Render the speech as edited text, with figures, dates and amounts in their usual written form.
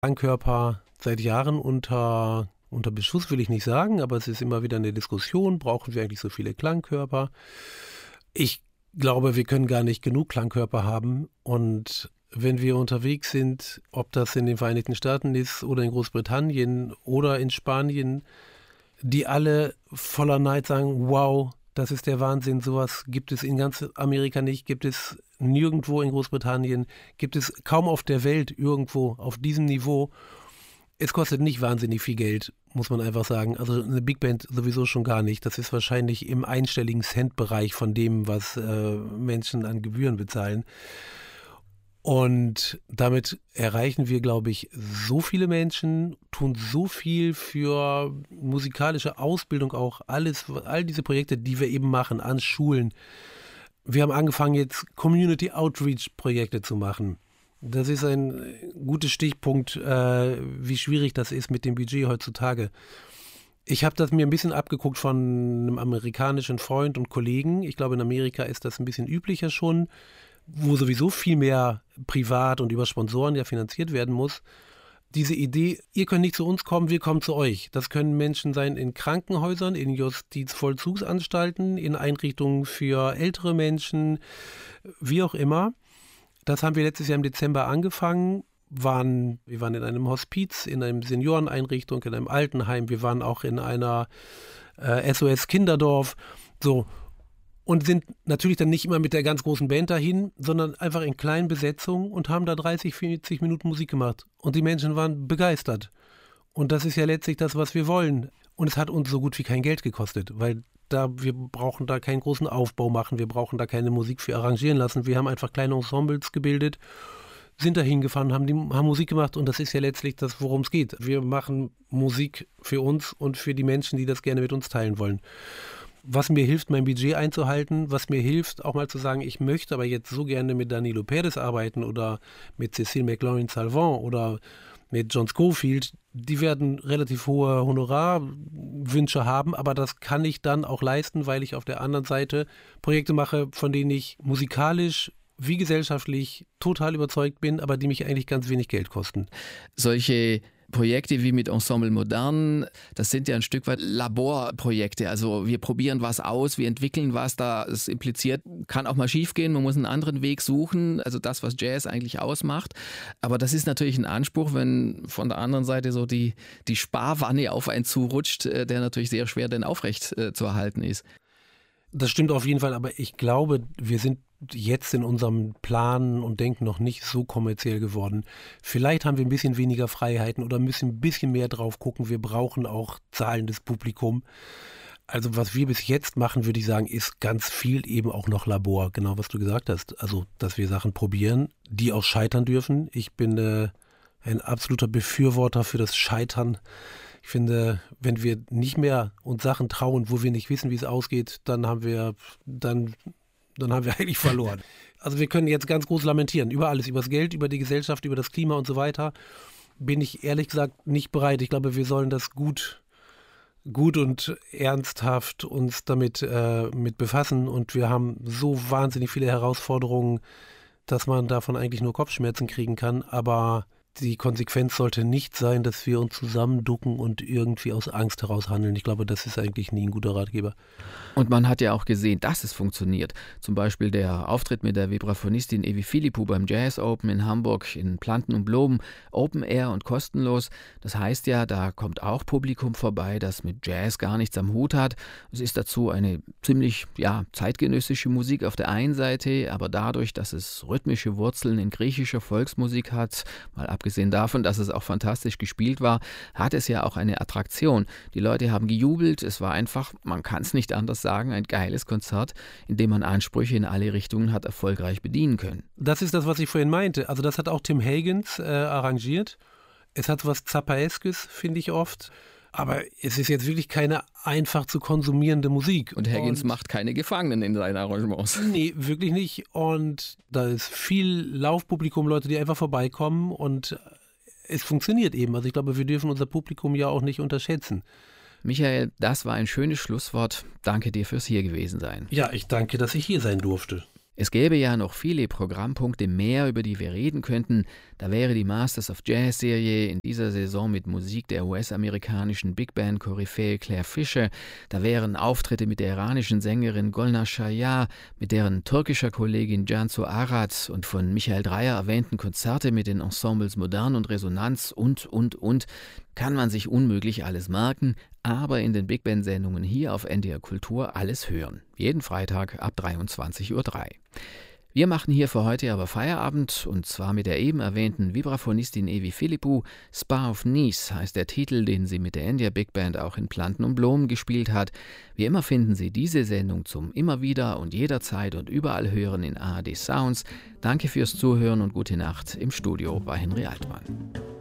Klangkörper seit Jahren unter Beschuss, will ich nicht sagen, aber es ist immer wieder eine Diskussion, brauchen wir eigentlich so viele Klangkörper? Ich glaube, wir können gar nicht genug Klangkörper haben, und wenn wir unterwegs sind, ob das in den Vereinigten Staaten ist oder in Großbritannien oder in Spanien, die alle voller Neid sagen, wow, das ist der Wahnsinn, sowas gibt es in ganz Amerika nicht, gibt es nirgendwo in Großbritannien, gibt es kaum auf der Welt irgendwo auf diesem Niveau. Es kostet nicht wahnsinnig viel Geld, muss man einfach sagen. Also eine Big Band sowieso schon gar nicht. Das ist wahrscheinlich im einstelligen Cent-Bereich von dem, was Menschen an Gebühren bezahlen. Und damit erreichen wir, glaube ich, so viele Menschen, tun so viel für musikalische Ausbildung auch, all diese Projekte, die wir eben machen an Schulen. Wir haben angefangen, jetzt Community Outreach Projekte zu machen. Das ist ein guter Stichpunkt, wie schwierig das ist mit dem Budget heutzutage. Ich habe das mir ein bisschen abgeguckt von einem amerikanischen Freund und Kollegen. Ich glaube, in Amerika ist das ein bisschen üblicher schon, wo sowieso viel mehr privat und über Sponsoren ja finanziert werden muss. Diese Idee, ihr könnt nicht zu uns kommen, wir kommen zu euch. Das können Menschen sein in Krankenhäusern, in Justizvollzugsanstalten, in Einrichtungen für ältere Menschen, wie auch immer. Das haben wir letztes Jahr im Dezember angefangen. Wir waren in einem Hospiz, in einer Senioreneinrichtung, in einem Altenheim. Wir waren auch in einer SOS Kinderdorf. So. Und sind natürlich dann nicht immer mit der ganz großen Band dahin, sondern einfach in kleinen Besetzungen und haben da 30, 40 Minuten Musik gemacht. Und die Menschen waren begeistert. Und das ist ja letztlich das, was wir wollen. Und es hat uns so gut wie kein Geld gekostet, weil wir brauchen da keinen großen Aufbau machen, wir brauchen da keine Musik für arrangieren lassen. Wir haben einfach kleine Ensembles gebildet, sind da hingefahren, haben Musik gemacht, und das ist ja letztlich das, worum es geht. Wir machen Musik für uns und für die Menschen, die das gerne mit uns teilen wollen. Was mir hilft, mein Budget einzuhalten, was mir hilft, auch mal zu sagen, ich möchte aber jetzt so gerne mit Danilo Perez arbeiten oder mit Cécile McLaurin-Salvant oder mit John Scofield, die werden relativ hohe Honorarwünsche haben, aber das kann ich dann auch leisten, weil ich auf der anderen Seite Projekte mache, von denen ich musikalisch wie gesellschaftlich total überzeugt bin, aber die mich eigentlich ganz wenig Geld kosten. Solche Projekte wie mit Ensemble Modern, das sind ja ein Stück weit Laborprojekte. Also wir probieren was aus, wir entwickeln was, das impliziert, kann auch mal schief gehen, man muss einen anderen Weg suchen, also das, was Jazz eigentlich ausmacht. Aber das ist natürlich ein Anspruch, wenn von der anderen Seite so die Sparwanne auf einen zurutscht, der natürlich sehr schwer denn aufrecht zu erhalten ist. Das stimmt auf jeden Fall, aber ich glaube, wir sind jetzt in unserem Planen und Denken noch nicht so kommerziell geworden. Vielleicht haben wir ein bisschen weniger Freiheiten oder müssen ein bisschen mehr drauf gucken. Wir brauchen auch zahlendes Publikum. Also was wir bis jetzt machen, würde ich sagen, ist ganz viel eben auch noch Labor. Genau, was du gesagt hast. Also, dass wir Sachen probieren, die auch scheitern dürfen. Ich bin ein absoluter Befürworter für das Scheitern. Ich finde, wenn wir nicht mehr uns Sachen trauen, wo wir nicht wissen, wie es ausgeht, dann haben wir eigentlich verloren. Also wir können jetzt ganz groß lamentieren, über alles, über das Geld, über die Gesellschaft, über das Klima und so weiter. Bin ich ehrlich gesagt nicht bereit. Ich glaube, wir sollen das gut und ernsthaft uns damit mit befassen. Und wir haben so wahnsinnig viele Herausforderungen, dass man davon eigentlich nur Kopfschmerzen kriegen kann. Aber die Konsequenz sollte nicht sein, dass wir uns zusammenducken und irgendwie aus Angst heraus handeln. Ich glaube, das ist eigentlich nie ein guter Ratgeber. Und man hat ja auch gesehen, dass es funktioniert. Zum Beispiel der Auftritt mit der Vibraphonistin Evi Philippou beim Jazz Open in Hamburg in Planten und Blumen, Open Air und kostenlos. Das heißt ja, da kommt auch Publikum vorbei, das mit Jazz gar nichts am Hut hat. Es ist dazu eine ziemlich zeitgenössische Musik auf der einen Seite, aber dadurch, dass es rhythmische Wurzeln in griechischer Volksmusik hat, mal abgesehen davon, dass es auch fantastisch gespielt war, hat es ja auch eine Attraktion. Die Leute haben gejubelt, es war einfach, man kann es nicht anders sagen, ein geiles Konzert, in dem man Ansprüche in alle Richtungen hat erfolgreich bedienen können. Das ist das, was ich vorhin meinte. Also das hat auch Tim Hagans arrangiert. Es hat was Zappaeskes, finde ich oft. Aber es ist jetzt wirklich keine einfach zu konsumierende Musik. Und Hagans macht keine Gefangenen in seinen Arrangements. Nee, wirklich nicht. Und da ist viel Laufpublikum, Leute, die einfach vorbeikommen, und es funktioniert eben. Also ich glaube, wir dürfen unser Publikum ja auch nicht unterschätzen. Michael, das war ein schönes Schlusswort. Danke dir fürs hier gewesen sein. Ja, ich danke, dass ich hier sein durfte. Es gäbe ja noch viele Programmpunkte mehr, über die wir reden könnten. Da wäre die Masters of Jazz-Serie in dieser Saison mit Musik der US-amerikanischen Big Band-Koryphäe Claire Fischer. Da wären Auftritte mit der iranischen Sängerin Golnar Shayar, mit deren türkischer Kollegin Cansu Arad und von Michael Dreyer erwähnten Konzerte mit den Ensembles Modern und Resonanz und. Kann man sich unmöglich alles merken, aber in den Big Band-Sendungen hier auf NDR Kultur alles hören. Jeden Freitag ab 23:03 Uhr. Wir machen hier für heute aber Feierabend, und zwar mit der eben erwähnten Vibraphonistin Evi Philippou. Spa of Nice heißt der Titel, den sie mit der NDR Big Band auch in Planten und Blumen gespielt hat. Wie immer finden Sie diese Sendung zum immer wieder und jederzeit und überall hören in ARD Sounds. Danke fürs Zuhören und gute Nacht. Im Studio war Henry Altmann.